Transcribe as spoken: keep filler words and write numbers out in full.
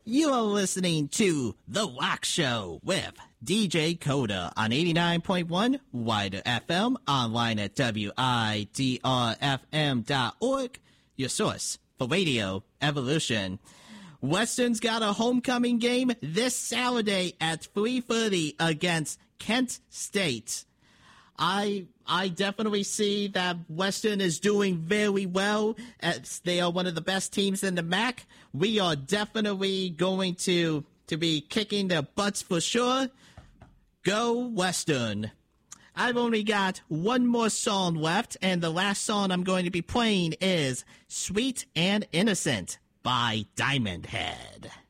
You are listening to The Rock Show with D J Coda on eighty-nine point one Wider F M, online at W I D R F M dot org, your source for radio evolution. Western's got a homecoming game this Saturday at three thirty against Kent State. I I definitely see that Western is doing very well, as they are one of the best teams in the M A C. We are definitely going to, to be kicking their butts for sure. Go Western. I've only got one more song left, and the last song I'm going to be playing is Sweet and Innocent by Diamond Head.